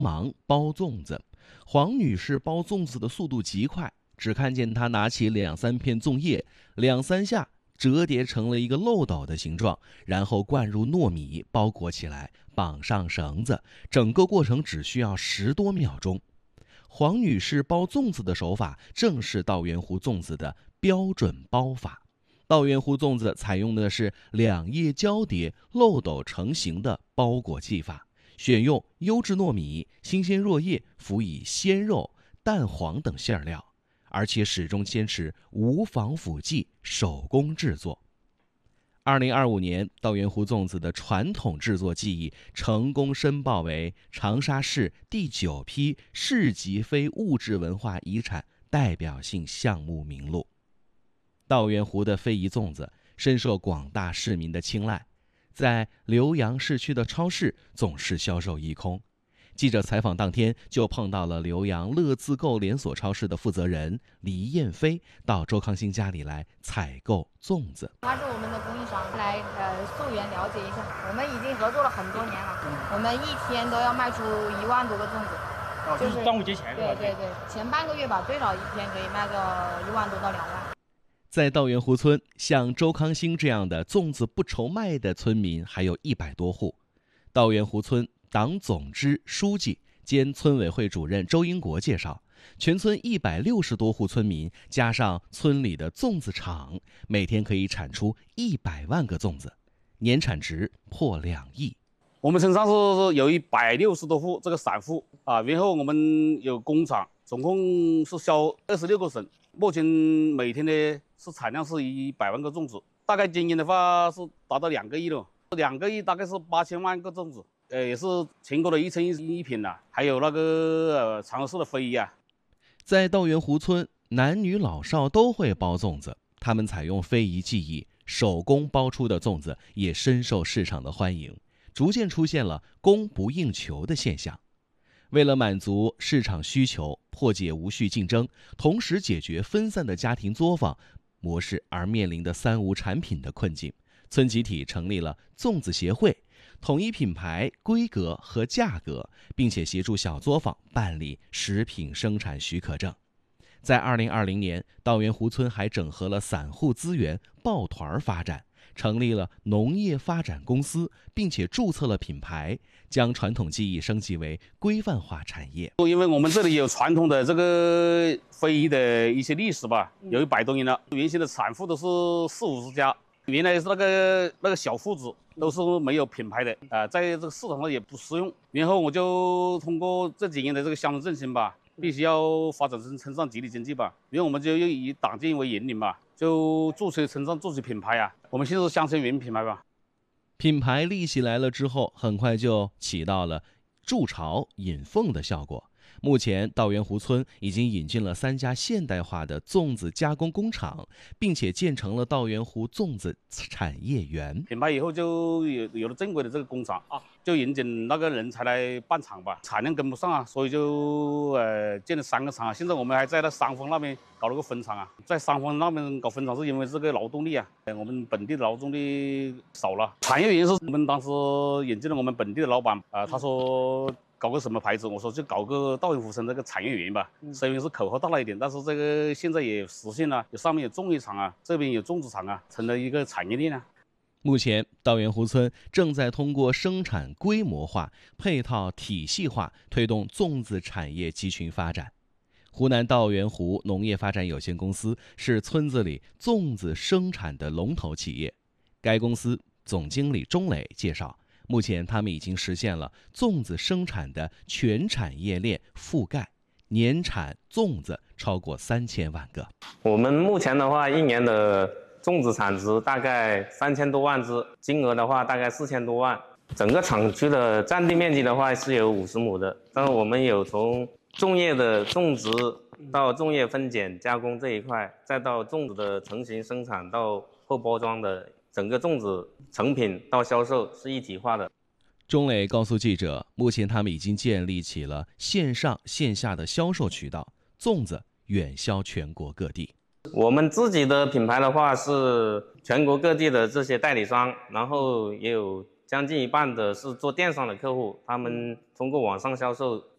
忙包粽子。黄女士包粽子的速度极快，只看见她拿起2-3片粽叶，2-3下折叠成了一个漏斗的形状，然后灌入糯米，包裹起来，绑上绳子，整个过程只需要10多秒钟。黄女士包粽子的手法正是稻源湖粽子的标准包法。稻源湖粽子采用的是2叶交叠、漏斗成型的包裹技法，选用优质糯米、新鲜箬叶，辅以鲜肉、蛋黄等馅料，而且始终坚持无防腐剂手工制作。2025年，稻源湖粽子的传统制作技艺成功申报为长沙市第9批市级非物质文化遗产代表性项目名录。稻源湖的非遗粽子深受广大市民的青睐，在浏阳市区的超市总是销售一空。记者采访当天就碰到了浏阳乐自购连锁超市的负责人黎燕飞，到周康星家里来采购粽子。 他是我们的供应商，来溯源了解一下。我们已经合作了很多年了，我们一天都要卖出1万多个粽子。 就是端午节前对，前半个月吧，最少一天可以卖个1万多到2万。 在稻源湖村，像周康星这样的粽子不愁卖的村民还有100多户。稻源湖村党总支书记兼村委会主任周英国介绍，全村160多户村民加上村里的粽子厂，每天可以产出100万个粽子，年产值破2亿。 我们村上是有160多户这个散户啊，然后我们有工厂，总共是销26个省，目前每天的产量是100万个粽子，大概经营的话是达到2个亿了，2个亿大概是8000万个粽子，也是全国的1/1000一品了，还有那个长沙市的非遗啊。 在稻源湖村，男女老少都会包粽子，他们采用非遗技艺，手工包出的粽子也深受市场的欢迎，逐渐出现了供不应求的现象。为了满足市场需求，破解无序竞争，同时解决分散的家庭作坊模式而面临的3无产品的困境，村集体成立了粽子协会，统一品牌、规格和价格，并且协助小作坊办理食品生产许可证。在2020年，稻源湖村还整合了散户资源，抱团发展，成立了农业发展公司，并且注册了品牌，将传统技艺升级为规范化产业。 因为我们这里有传统的这个非遗的一些历史吧，有100多年了。原先的产户都是40-50家，原来是那个小户子都是没有品牌的在这个市场上也不适用。然后我就通过这几年的这个乡村振兴吧，必须要发展成村上集体经济吧，然后我们就又以党建为引领吧，就注册村上自己品牌啊。我们现在是乡村原品牌吧。 品牌立起来了之后，很快就起到了筑巢引凤的效果。目前，稻源湖村已经引进了3家现代化的粽子加工工厂，并且建成了稻源湖粽子产业园。 品牌以后就有了正规的这个工厂啊，就引进那个人才来办厂吧，产量跟不上啊，所以就建了3个厂啊。现在我们还在那商丰那边搞了个分厂啊，在商丰那边搞分厂是因为这个劳动力啊，我们本地的劳动力少了。产业园是我们当时引进了我们本地的老板他说搞个什么牌子？我说就搞个稻源湖村这个产业园吧。虽然是口号大了一点，但是这个现在也实现了，有上面有粽叶厂啊，这边有粽子厂啊，成了一个产业链啊。 目前，稻源湖村正在通过生产规模化、配套体系化，推动粽子产业集群发展。湖南稻源湖农业发展有限公司是村子里粽子生产的龙头企业。该公司总经理钟磊介绍，目前他们已经实现了粽子生产的全产业链覆盖，年产粽子超过3000万个。 我们目前的话，一年的粽子产值大概3000多万只，金额的话大概4000多万。整个厂区的占地面积的话是有50亩的，但是我们有从粽叶的种植到粽叶分拣加工这一块，再到粽子的成型生产到后包装的整个粽子成品到销售是一体化的。 钟磊告诉记者，目前他们已经建立起了线上线下的销售渠道，粽子远销全国各地。 我们自己的品牌的话是全国各地的这些代理商，然后也有将近一半的是做电商的客户，他们通过网上销售